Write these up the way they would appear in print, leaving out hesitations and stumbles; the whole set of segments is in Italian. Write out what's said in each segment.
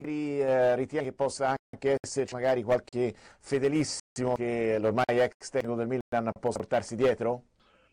ritieni che possa anche esserci magari qualche fedelissimo che l'ormai ex tecnico del Milan possa portarsi dietro?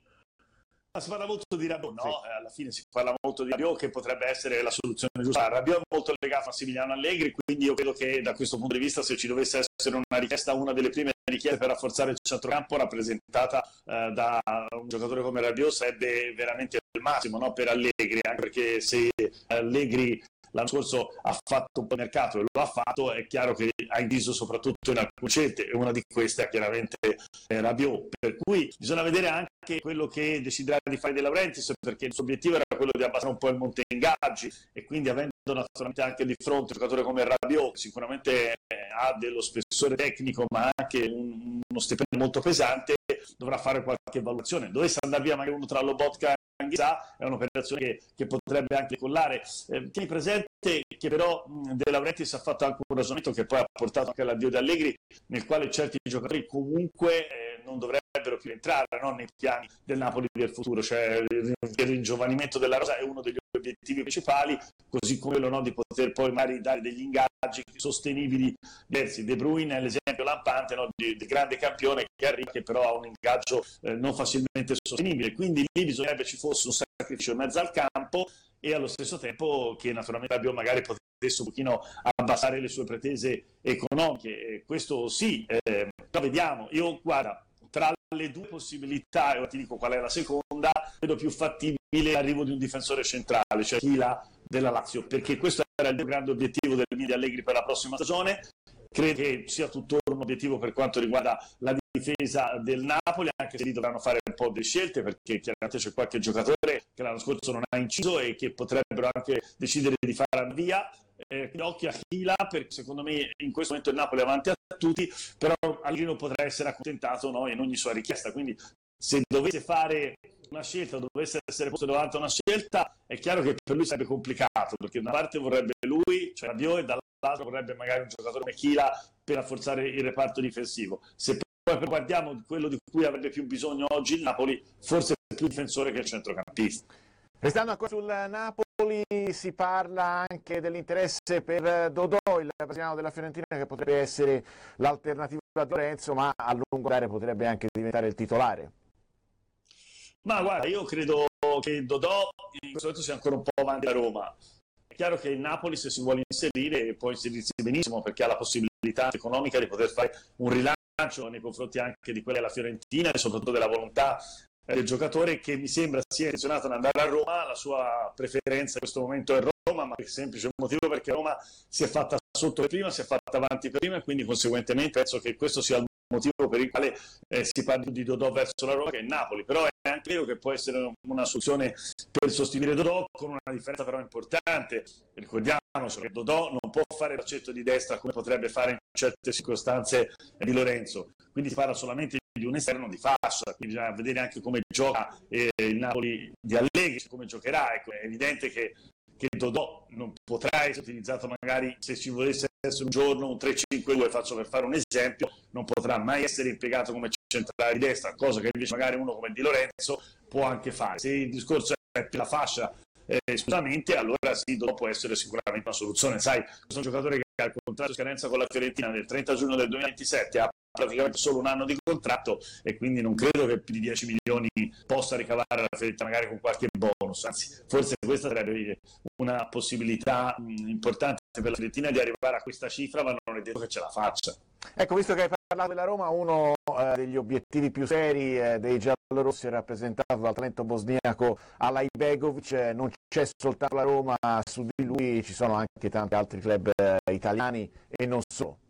Si parla molto di Rabiot, no? Sì. Alla fine si parla molto di Rabiot, che potrebbe essere la soluzione giusta. Rabiot è molto legato a Massimiliano Allegri, quindi io credo che da questo punto di vista, se ci dovesse essere una richiesta, una delle prime richieste per rafforzare il centrocampo rappresentata da un giocatore come Rabiot, sarebbe veramente il massimo, no? Per Allegri, anche perché se Allegri l'anno scorso ha fatto un po' di mercato e lo ha fatto, è chiaro che ha inciso soprattutto in alcune scelte, e una di queste è chiaramente Rabiot, per cui bisogna vedere anche quello che deciderà di fare De Laurentiis, perché il suo obiettivo era quello di abbassare un po' il monte ingaggi, e quindi avendo naturalmente anche di fronte un giocatore come Rabiot, che sicuramente ha dello spessore tecnico ma anche uno stipendio molto pesante, dovrà fare qualche valutazione. Dovesse andare via magari uno tra Lobotka e Anghissà, è un'operazione che potrebbe anche collare. Tieni presente che però De Laurentiis ha fatto anche un ragionamento che poi ha portato anche all'addio di Allegri, nel quale certi giocatori comunque non dovrebbero più entrare, no, nei piani del Napoli del futuro, cioè il ringiovanimento della rosa è uno degli obiettivi principali, così come quello, no, di poter poi magari dare degli ingaggi sostenibili diversi. De Bruyne è l'esempio lampante, no, di grande campione che arriva, che però ha un ingaggio non facilmente sostenibile, quindi lì bisognerebbe ci fosse un sacrificio in mezzo al campo, e allo stesso tempo che naturalmente Rabiot magari potesse un pochino abbassare le sue pretese economiche. Questo sì, lo vediamo. Io, guarda, tra le due possibilità, e ora ti dico qual è la seconda, vedo più fattibile l'arrivo di un difensore centrale, cioè Chila della Lazio, perché questo era il mio grande obiettivo del Milan di Allegri per la prossima stagione. Credo che sia tuttora un obiettivo per quanto riguarda la difesa del Napoli, anche se lì dovranno fare un po' di scelte, perché chiaramente c'è qualche giocatore che l'anno scorso non ha inciso e che potrebbero anche decidere di fare via. Quindi occhio a Chila, perché secondo me in questo momento il Napoli è avanti a tutti, però Allegri non potrà essere accontentato, no, in ogni sua richiesta, quindi se dovesse fare una scelta, dovesse essere posto davanti a una scelta, è chiaro che per lui sarebbe complicato, perché da una parte vorrebbe lui, cioè Rabiot, e dall'altra vorrebbe magari un giocatore come Chila per rafforzare il reparto difensivo. Se poi guardiamo quello di cui avrebbe più bisogno oggi il Napoli, forse è più difensore che il centrocampista. Restando ancora sul Napoli, si parla anche dell'interesse per Dodò, il brasiliano della Fiorentina, che potrebbe essere l'alternativa a Lorenzo, ma a lungo andare potrebbe anche diventare il titolare. Ma guarda, io credo che Dodò in questo momento sia ancora un po' avanti a Roma. È chiaro che il Napoli, se si vuole inserire, può inserirsi benissimo, perché ha la possibilità economica di poter fare un rilancio nei confronti anche di quella della Fiorentina e soprattutto della volontà del giocatore, che mi sembra sia intenzionato ad andare a Roma. La sua preferenza in questo momento è Roma, ma per il semplice motivo perché Roma si è fatta sotto per prima, si è fatta avanti per prima, e quindi conseguentemente penso che questo sia il motivo per il quale si parla di Dodò verso la Roma, che è Napoli. Però è anche vero che può essere una soluzione per sostituire Dodò, con una differenza però importante. Ricordiamoci che Dodò non può fare il braccetto di destra come potrebbe fare in certe circostanze Di Lorenzo, quindi si parla solamente di un esterno di fascia, quindi bisogna vedere anche come gioca il Napoli di Allegri, come giocherà. Ecco, è evidente che Dodò non potrà essere utilizzato, magari se ci volesse essere un giorno un 3-5-2, faccio per fare un esempio, non potrà mai essere impiegato come centrale di destra, cosa che invece magari uno come Di Lorenzo può anche fare. Se il discorso è per la fascia esclusivamente, allora sì, Dodò può essere sicuramente una soluzione. Sai, questo è un giocatore che ha il contratto di scadenza con la Fiorentina del 30 giugno del 2027, ha praticamente solo un anno di contratto, e quindi non credo che più di 10 milioni possa ricavare la Fiorentina, magari con qualche bonus. Anzi, forse questa sarebbe una possibilità importante per la Fiorentina di arrivare a questa cifra, ma non è detto che ce la faccia. Ecco, visto che hai parlato della Roma, uno degli obiettivi più seri dei giallorossi è rappresentato dal talento bosniaco Alaibegovic. Non c'è soltanto la Roma su di lui, ci sono anche tanti altri club italiani e non solo.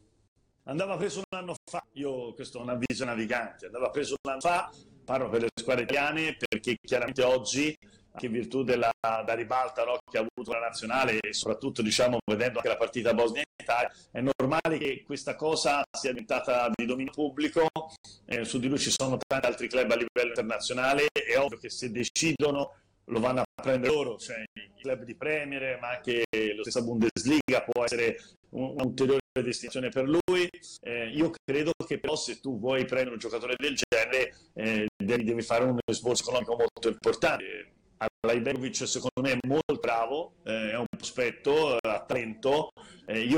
Andava preso un anno fa, io questo è un avviso navigante, andava preso un anno fa, parlo per le squadre italiane, perché chiaramente oggi, anche in virtù della ribalta, no, che ha avuto la nazionale, e soprattutto diciamo vedendo anche la partita Bosnia-Italia, è normale che questa cosa sia diventata di dominio pubblico. Su di lui ci sono tanti altri club a livello internazionale, è ovvio che se decidono lo vanno a prendere loro, cioè i club di Premier, ma anche la stessa Bundesliga può essere un'ulteriore destinazione per lui. Io credo che però se tu vuoi prendere un giocatore del genere devi fare un sforzo economico molto importante. Alajbegovic secondo me è molto bravo, è un prospetto, ha talento, io